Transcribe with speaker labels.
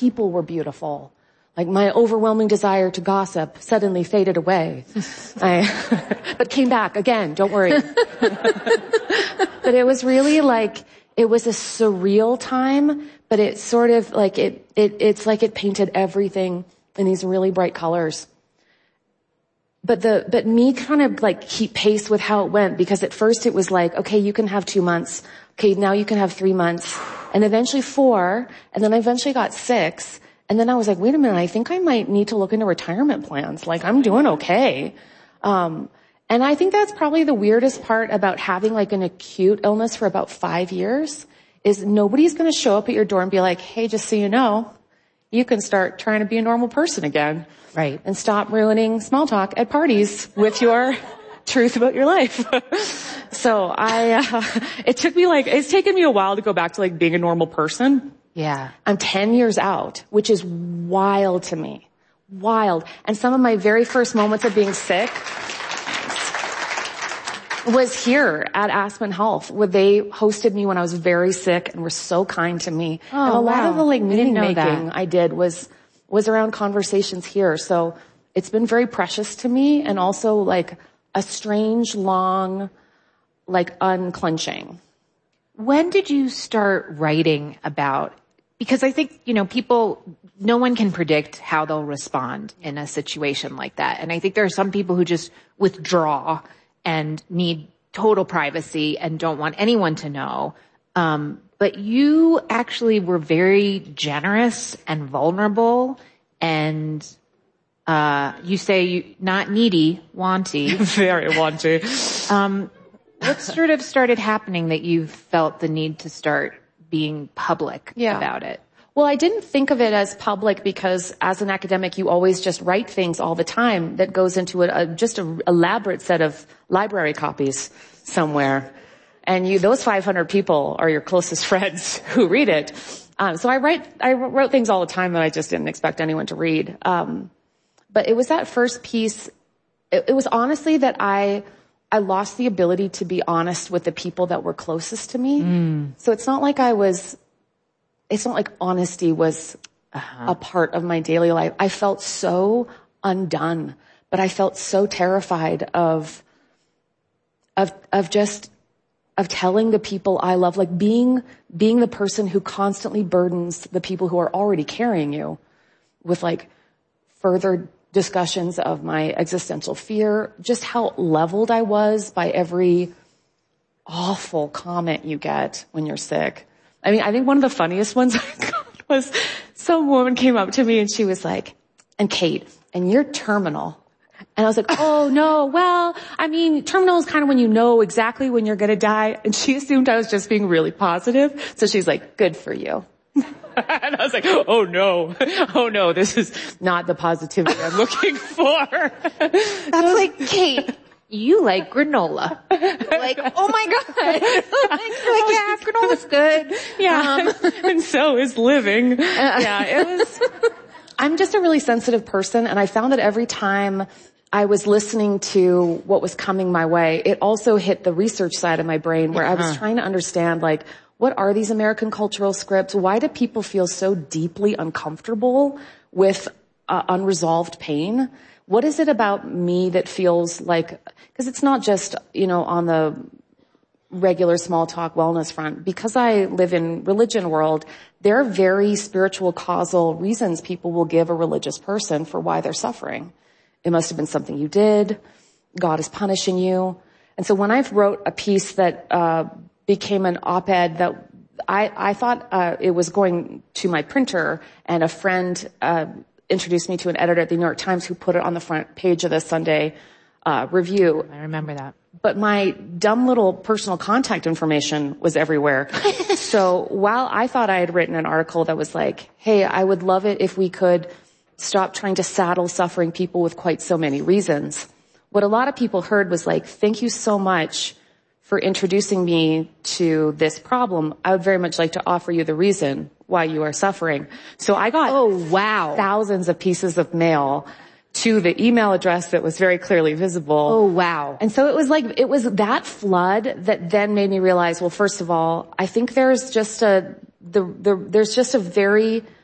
Speaker 1: people were beautiful. Like my overwhelming desire to gossip suddenly faded away. But came back again, don't worry. But it was really like, it was a surreal time, but it's sort of like it's like it painted everything in these really bright colors. But me kind of like keep pace with how it went, because at first it was like, okay, you can have 2 months. Okay, now you can have 3 months. And eventually 4. And then I eventually got 6. And then I was like, wait a minute, I think I might need to look into retirement plans. Like, I'm doing okay. And I think that's probably the weirdest part about having like an acute illness for about 5 years, is nobody's going to show up at your door and be like, hey, just so you know, you can start trying to be a normal person again.
Speaker 2: Right.
Speaker 1: And stop ruining small talk at parties with your truth about your life. So it's taken me a while to go back to like being a normal person.
Speaker 2: Yeah.
Speaker 1: I'm 10 years out, which is wild to me. Wild. And some of my very first moments of being sick was here at Aspen Health, where they hosted me when I was very sick and were so kind to me.
Speaker 2: Oh,
Speaker 1: and a lot of the like meaning making I did was around conversations here. So it's been very precious to me, and also like a strange, long, like unclenching.
Speaker 2: When did you start writing about, because I think, no one can predict how they'll respond in a situation like that. And I think there are some people who just withdraw and need total privacy and don't want anyone to know. But you actually were very generous and vulnerable, and you say not needy, wanty.
Speaker 1: Very wanty.
Speaker 2: What sort of started happening that you felt the need to start being public about it?
Speaker 1: Well, I didn't think of it as public because as an academic, you always just write things all the time that goes into just an elaborate set of library copies somewhere. And those 500 people are your closest friends who read it. So I wrote things all the time that I just didn't expect anyone to read. But it was that first piece. It was honestly that I lost the ability to be honest with the people that were closest to me. So it's not like honesty was a part of my daily life. I felt so undone, but I felt so terrified of telling the people I love, like being the person who constantly burdens the people who are already carrying you with like further discussions of my existential fear, just how leveled I was by every awful comment you get when you're sick. I mean, I think one of the funniest ones I got was some woman came up to me and she was like, and Kate, and you're terminal. And I was like, oh no, well, I mean, terminal is kind of when you know exactly when you're going to die. And she assumed I was just being really positive. So she's like, good for you. And I was like, oh no, this is not the positivity I'm looking for.
Speaker 2: That's like, Kate, you like granola. Like, oh my God. like, yeah, granola's good.
Speaker 1: Yeah. And so is living. I'm just a really sensitive person, and I found that every time I was listening to what was coming my way, it also hit the research side of my brain where I was trying to understand, like, what are these American cultural scripts? Why do people feel so deeply uncomfortable with unresolved pain? What is it about me that feels like, because it's not just, on the regular small talk wellness front. Because I live in religion world, there are very spiritual causal reasons people will give a religious person for why they're suffering. It must have been something you did. God is punishing you. And so when I wrote a piece that became an op-ed that I thought it was going to my printer, and a friend introduced me to an editor at the New York Times who put it on the front page of the Sunday Review.
Speaker 2: I remember that.
Speaker 1: But my dumb little personal contact information was everywhere. So while I thought I had written an article that was like, hey, I would love it if we could stop trying to saddle suffering people with quite so many reasons, what a lot of people heard was like, thank you so much for introducing me to this problem. I would very much like to offer you the reason why you are suffering. So I got thousands of pieces of mail to the email address that was very clearly visible.
Speaker 2: Oh, wow.
Speaker 1: And so it was that flood that then made me realize, well, first of all, I think there's just a very